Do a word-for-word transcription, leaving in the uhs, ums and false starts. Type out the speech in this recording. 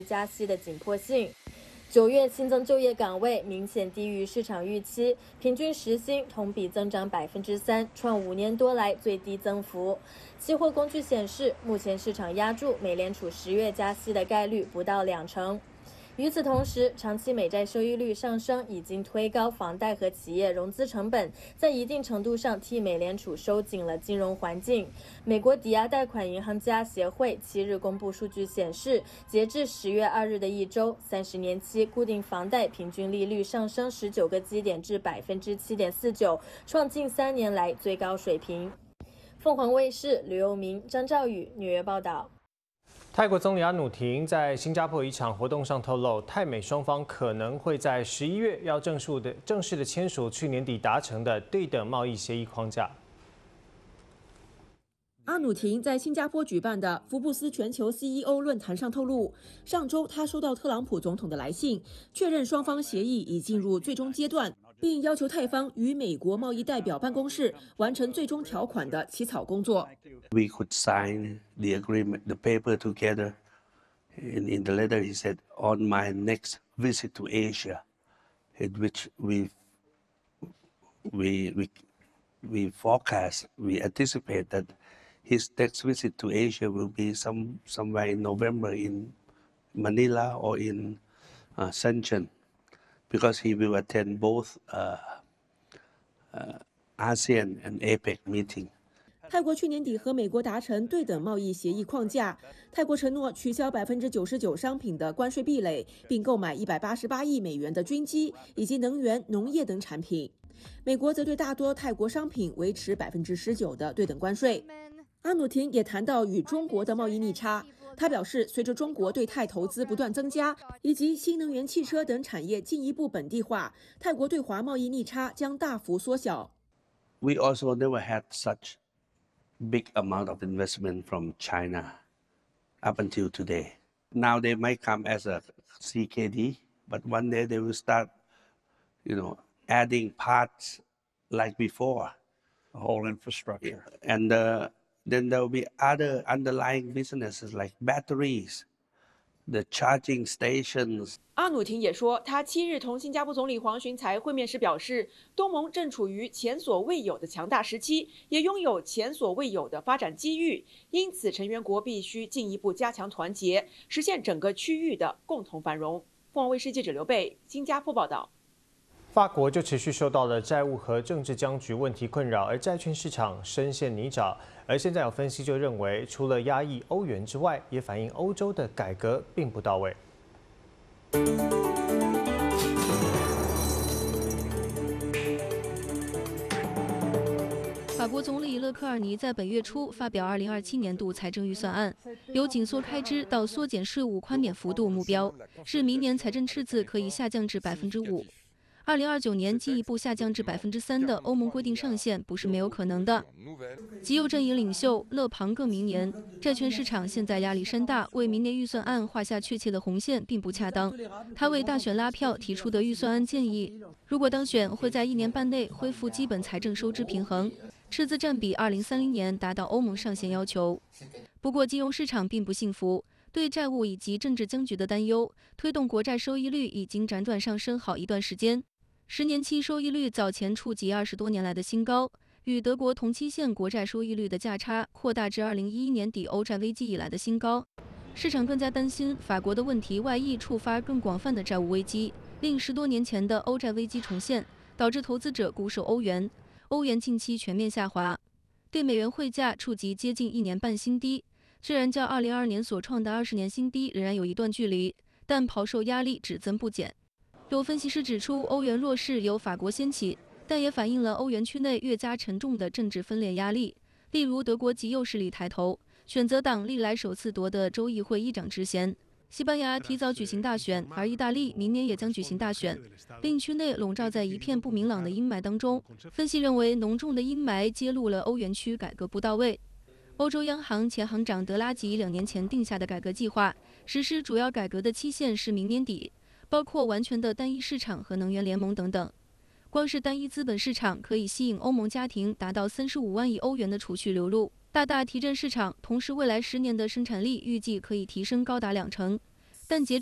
加息的紧迫性。九月新增就业岗位明显低于市场预期，平均时薪同比增长百分之三，创五年多来最低增幅。期货工具显示，目前市场压住美联储十月加息的概率不到两成。与此同时，长期美债收益率上升已经推高房贷和企业融资成本，在一定程度上替美联储收紧了金融环境。美国抵押贷款银行家协会七日公布数据显示，截至十月二日的一周，三十年期固定房贷平均利率上升十九个基点至百分之七点四九，创近三年来最高水平。凤凰卫视吕佑明、张兆宇纽约报道。 泰国总理阿努廷在新加坡一场活动上透露，泰美双方可能会在十一月要正式的正式的签署去年底达成的对等贸易协议框架。 阿努廷在新加坡举办的福布斯全球 C E O 论坛上透露，上周他收到特朗普总统的来信，确认双方协议已进入最终阶段，并要求泰方与美国贸易代表办公室完成最终条款的起草工作。 We could sign the agreement, the paper together. And in the letter, he said, "On my next visit to Asia, in which we we we we forecast, we anticipate that." His next visit to Asia will be some somewhere in November in Manila or in uh, Shenzhen, because he will attend both uh, uh, ASEAN and APEC meeting. 泰国去年底和美国达成对等贸易协议框架，泰国承诺取消百分之九十九商品的关税壁垒，并购买一百八十八亿美元的军机以及能源、农业等产品。美国则对大多泰国商品维持百分之十九的对等关税。阿努廷也谈到与中国的贸易逆差，他表示，随着中国对泰投资不断增加，以及新能源汽车等产业进一步本地化，泰国对华贸易逆差将大幅缩小。 We also never had such big amount of investment from China up until today. Now they might come as a C K D, but one day they will start, you know, adding parts like before. The whole infrastructure. And uh, then there will be other underlying businesses like batteries, the charging stations. 阿努廷也说，他七日同新加坡总理黄循财会面时表示，东盟正处于前所未有的强大时期，也拥有前所未有的发展机遇，因此成员国必须进一步加强团结，实现整个区域的共同繁荣。凤凰卫视记者刘贝，新加坡报道。 法国就持续受到了债务和政治僵局问题困扰，而债券市场深陷泥沼。而现在有分析就认为，除了压抑欧元之外，也反映欧洲的改革并不到位。 法国总理勒科尔尼在本月初发表二零二七年度财政预算案，由紧缩开支到缩减税务宽免幅度目标，是明年财政赤字可以下降至百分之五。二零二九年进一步下降至百分之三的欧盟规定上限不是没有可能的。极右阵营领袖勒庞更明言，债券市场现在压力山大，为明年预算案画下确切的红线并不恰当。他为大选拉票提出的预算案建议，如果当选，会在一年半内恢复基本财政收支平衡，赤字占比二零三零年达到欧盟上限要求。不过，金融市场并不幸福。对债务以及政治僵局的担忧，推动国债收益率已经辗转上升好一段时间。十年期收益率早前触及二十多年来的新高，与德国同期限国债收益率的价差扩大至二零一一年底欧债危机以来的新高。市场更加担心法国的问题外溢触发更广泛的债务危机，令十多年前的欧债危机重现，导致投资者固守欧元，欧元近期全面下滑，对美元汇价触及接近一年半新低。虽然较二零二二年所创的二十年新低仍然有一段距离，但抛售压力只增不减。有分析师指出，欧元弱势由法国掀起，但也反映了欧元区内越加沉重的政治分裂压力。例如，德国极右势力抬头，选择党历来首次夺得州议会议长职衔；西班牙提早举行大选，而意大利明年也将举行大选，令区内笼罩在一片不明朗的阴霾当中。分析认为，浓重的阴霾揭露了欧元区改革不到位。欧洲央行前行长德拉吉两年前定下的改革计划，实施主要改革的期限是明年底。包括完全的单一市场和能源联盟等等。光是单一资本市场可以吸引欧盟家庭达到三十五万亿欧元的储蓄流入，大大提振市场。同时，未来十年的生产力预计可以提升高达两成。 但截